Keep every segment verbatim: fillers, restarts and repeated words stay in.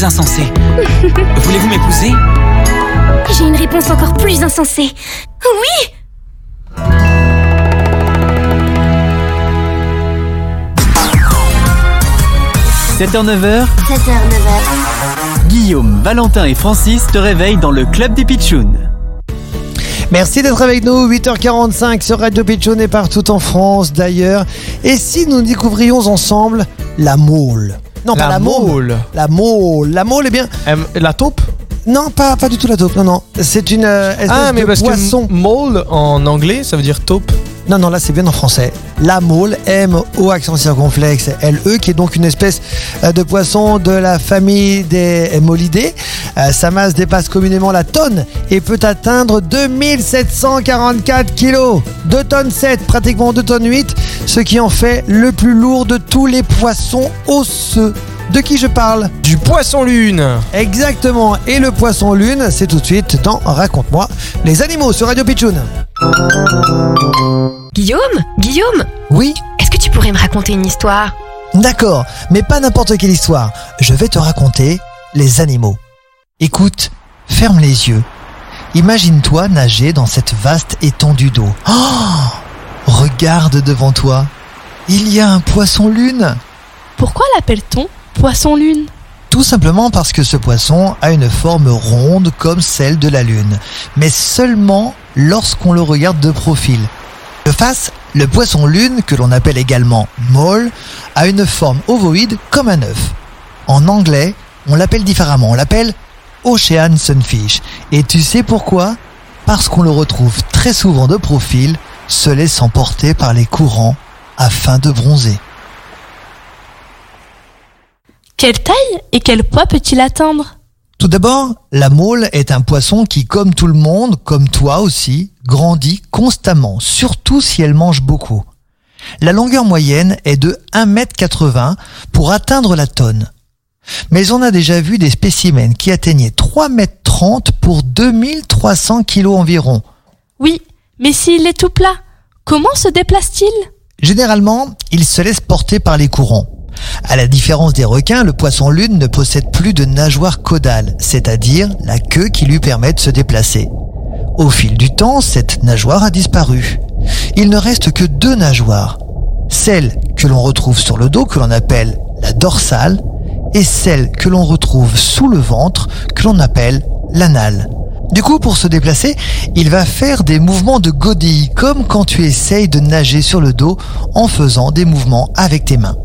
insensé. Voulez-vous m'épouser? J'ai une réponse encore plus insensée. Oui! sept heures neuf heures, sept heures neuf heures. Guillaume, Valentin et Francis te réveillent dans le club des Pitchouns. Merci d'être avec nous, huit heures quarante-cinq sur Radio Pitchoun et partout en France d'ailleurs. Et si nous découvrions ensemble la Maule? Non, la pas la Maule. La Maule. La Maule, eh bien... Euh, la taupe? Non, pas, pas du tout la taupe, non, non. C'est une euh, espèce ah, mais de parce poisson. que mole en anglais, ça veut dire taupe. Non, non, là c'est bien en français. La Maule, M-O accent circonflexe, L-E, qui est donc une espèce de poisson de la famille des Molidés. Euh, sa masse dépasse communément la tonne et peut atteindre deux mille sept cent quarante-quatre kilos. deux tonnes sept, pratiquement deux tonnes huit, ce qui en fait le plus lourd de tous les poissons osseux. De qui je parle? Du poisson lune. Exactement, et le poisson lune, c'est tout de suite dans Raconte-moi les animaux sur Radio Pitchoun. Guillaume? Guillaume? Oui? Est-ce que tu pourrais me raconter une histoire? D'accord, mais pas n'importe quelle histoire. Je vais te raconter les animaux. Écoute, ferme les yeux. Imagine-toi nager dans cette vaste étendue d'eau. Oh! Regarde devant toi. Il y a un poisson lune. Pourquoi l'appelle-t-on poisson lune? Tout simplement parce que ce poisson a une forme ronde comme celle de la lune, mais seulement lorsqu'on le regarde de profil. De face, le poisson lune, que l'on appelle également mole, a une forme ovoïde comme un œuf. En anglais, on l'appelle différemment, on l'appelle Ocean Sunfish. Et tu sais pourquoi? Parce qu'on le retrouve très souvent de profil, se laissant porter par les courants afin de bronzer. Quelle taille et quel poids peut-il atteindre? Tout d'abord, la maule est un poisson qui, comme tout le monde, comme toi aussi, grandit constamment, surtout si elle mange beaucoup. La longueur moyenne est de un mètre quatre-vingts pour atteindre la tonne. Mais on a déjà vu des spécimens qui atteignaient trois mètres trente pour deux mille trois cents kilos environ. Oui, mais s'il est tout plat, comment se déplace-t-il? Généralement, il se laisse porter par les courants. À la différence des requins, le poisson lune ne possède plus de nageoire caudale, c'est-à-dire la queue qui lui permet de se déplacer. Au fil du temps, cette nageoire a disparu. Il ne reste que deux nageoires. Celle que l'on retrouve sur le dos, que l'on appelle la dorsale, et celle que l'on retrouve sous le ventre, que l'on appelle l'anale. Du coup, pour se déplacer, il va faire des mouvements de godille, comme quand tu essayes de nager sur le dos en faisant des mouvements avec tes mains.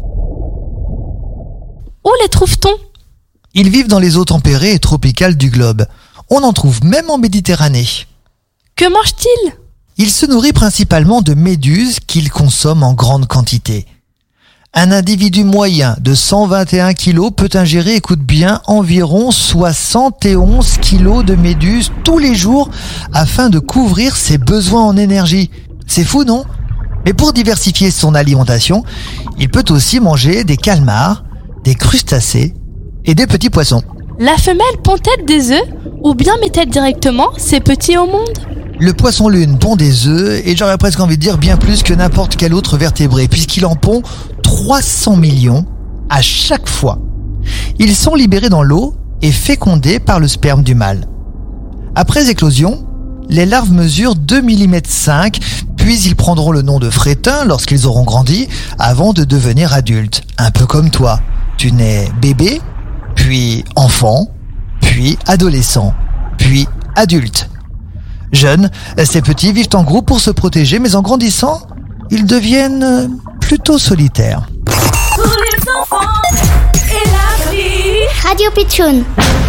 Où les trouve-t-on? Ils vivent dans les eaux tempérées et tropicales du globe. On en trouve même en Méditerranée. Que mange-t-il? Il se nourrit principalement de méduses qu'il consomme en grande quantité. Un individu moyen de cent vingt et un kilos peut ingérer, écoute bien, environ soixante et onze kilos de méduses tous les jours afin de couvrir ses besoins en énergie. C'est fou, non? Mais pour diversifier son alimentation, il peut aussi manger des calmars, des crustacés et des petits poissons. La femelle pond-elle des œufs ou bien met-elle directement ses petits au monde? Le poisson lune pond des œufs et j'aurais presque envie de dire bien plus que n'importe quel autre vertébré puisqu'il en pond trois cents millions à chaque fois. Ils sont libérés dans l'eau et fécondés par le sperme du mâle. Après éclosion, les larves mesurent deux millimètres cinq, puis ils prendront le nom de frétins lorsqu'ils auront grandi avant de devenir adultes, un peu comme toi. Tu nais bébé, puis enfant, puis adolescent, puis adulte. Jeunes, ces petits vivent en groupe pour se protéger, mais en grandissant, ils deviennent plutôt solitaires. Pour les enfants et la vie. Radio Pitchoun.